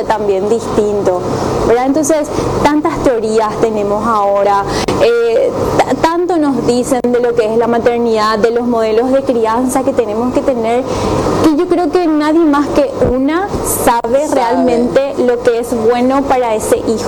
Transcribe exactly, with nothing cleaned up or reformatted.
también distinto, ¿verdad? Entonces, tantas teorías tenemos ahora, eh, tanto nos dicen de lo que es la maternidad, de los modelos de crianza que tenemos que tener, que yo creo que nadie más que una sabe, sabe. realmente lo que es bueno para ese hijo.